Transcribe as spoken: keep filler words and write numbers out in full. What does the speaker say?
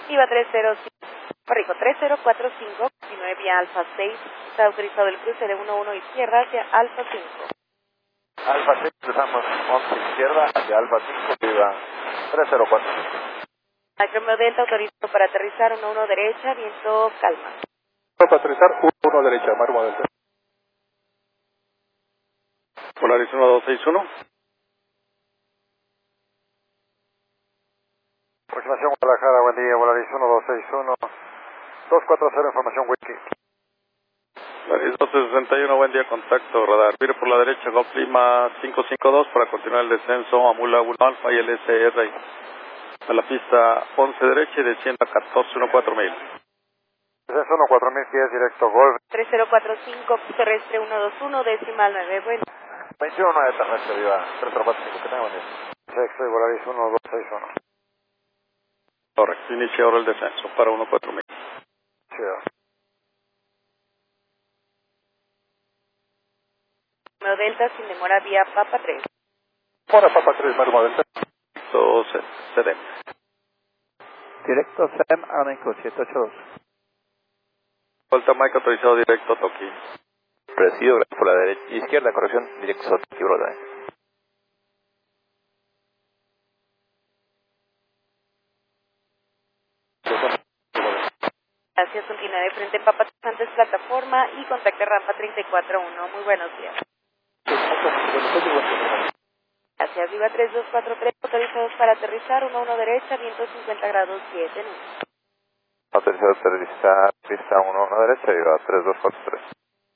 Viva tres cero cinco, corrijo, tres cero cuatro cinco, continúe vía Alfa seis, está autorizado el cruce de uno uno izquierda hacia Alfa cinco. Alfa seis, cruzamos once izquierda hacia Alfa cinco, viva tres cero cuatro. Micro Delta autorizado para aterrizar uno uno derecha, viento calma. Para aterrizar uno uno derecha, Micro Delta. Polaris uno dos seis uno. Aproximación Guadalajara, buen día, Polaris uno dos seis uno. dos cuatro cero, información Wiki. Polaris doce sesenta y uno, buen día, contacto, radar. Vire por la derecha, Golf Lima cinco cinco dos para continuar el descenso a Mula uno Alfa y el S R a la pista once derecha y descienda catorce uno cuatro mil. Descenso uno cuatro mil pies, directo Golf. tres cero cuatro cinco, terrestre uno dos uno, decimal nueve, bueno. veintiuno nueve, terrestre, viva tres cero cuatro cinco, que tenga buen día. Sexto y Polaris uno dos seis uno. Correcto, inicia ahora el descenso para uno cuatro mil. Chido. Micro Delta sin demora vía Papa tres. Para Papa tres, Micro Delta. Directo C D. Directo S E M, Ameco siete ocho dos. Vuelta Mike autorizado directo Toki. Recibo por la derecha, izquierda, corrección, directo Toki, brother. Gracias, continúe de frente Papa tres antes plataforma y contacte rampa treinta y cuatro uno. Muy buenos días. Gracias, Viva tres dos cuatro tres, autorizados para aterrizar uno uno derecha, viento cincuenta grados siete. Autorizado aterrizar, pista uno uno derecha, viva tres dos cuatro tres.